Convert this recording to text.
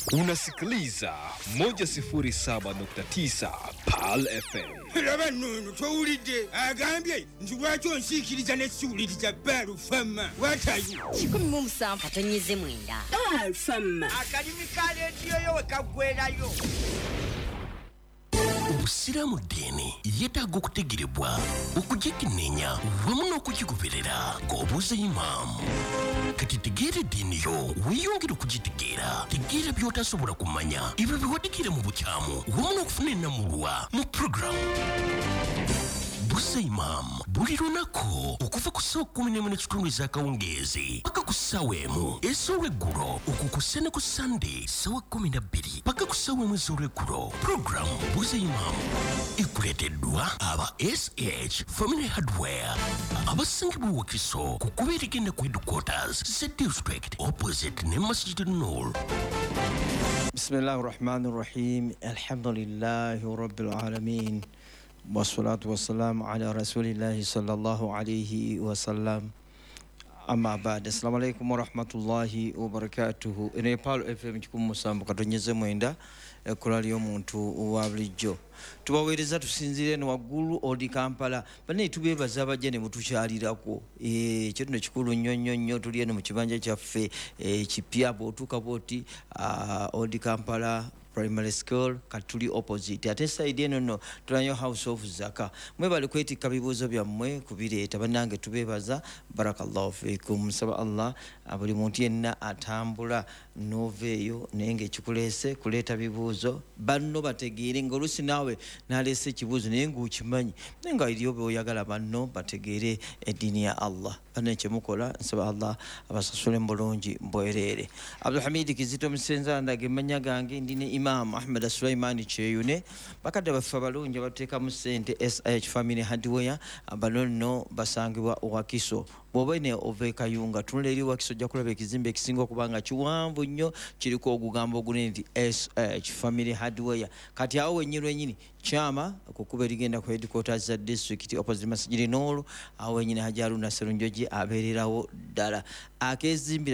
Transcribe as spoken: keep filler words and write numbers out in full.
Unasikiliza moja sifuri saba nukta tisa Pal F M. Laba nunu towulidde agambye nti lwaki onsiikiriza n'essiwuliriza Pal F M. What are you? kikumi mu musanvu katonyeze mwenda. Pal F M. Akalimi ka leediyo yo we kaggweerayo. Obusiramu dini yeetaaga okutegerebwa okugikenneenya wamu n'okugikuberera ng'obuuza imaamu. Kati tegeera eddiini yo weeyongera okugitegeera tegeera by'otasobola kumanya ebyo biwadikira mu bukyamu wamu n'okufuna ennamulwa mu puroguramu Buuza Imam buli lunaku okuva ku ssaawa kkumi n'emu n'ekitundu ez'akawungeezi paka ku ssaawa emu ez'olweggulo okukusa ne ku Sunday ssaawa kkumi na bbiri paka ku ssaawa emu ez'olweggulo. Puroguramu Buuza Imam ekuleeteddwa aba S H Family Hardware abasangibwa Wakiso ku kuba erigenda ku headquarters Z District opposite ne Masjid Nur. Bismillahir Rahmanir Rahim. Alhamdulillahi Rabbil Alamin. Wassalatu wassalamu ala rasulillahi sallallahu alayhi wa sallam. Amma ba'd. Assalamu alaikum wa rahmatullahi wa barakatuhu. Ine Pal F M kikumu musanvu katonyeze mwenda ekkola ly'omuntu wa bulijjo. Tubaweereza tusinzire ne waggulu odi Kampala bane tubeebaza abajja ne mutukyalirako eh kyo ne kikulu nnyo nnyo nnyo tuli eno mu kibanja kyaffe eh kipya bw'otuuka bw'oti odi Kampala Primary School katuli opposite ate side eno no tulanyo House of Zaka. Mwe bali kwetika bibuuzo byammwe kubireeta bannange tubeebaza. Barakallahu fiikum. Saba Allah buli muntu yenna atambula noveeyo naye ng'ekikuleese kuleeta bibuuzo banno bategeere ng'oluusi naawe n'aleese ekibuuzo naye ng'okimanyi naye nga eriyo b'oyagala banno bategeere eddiini ya Allah. Banno ekyemukola nsaba Allah abasasule mu bulungi mbwereere. Abdulhamid Kizito Musenza ndage manya gange ndine Imam Ahmed Sulaiman Cheyune bakadde baffe abalungi abateekamu ssente S H Family Hardware bano nno basangibwa Wakiso. Bw'oba ne ova e Kayunga tunula eri Wakiso ojja kulaba ekizimbe ekisinga okuba nga kiwanvu nnyo kiriko ogugambo ogunene nti S H Family Hardware. Kati awo wennyini wennyini kyama okukuba erigenda ku headquarters za district opposite Masjid Nur awo wennyini Haji Haruna Sserunjogi abeererawo ddala. Akeezimbira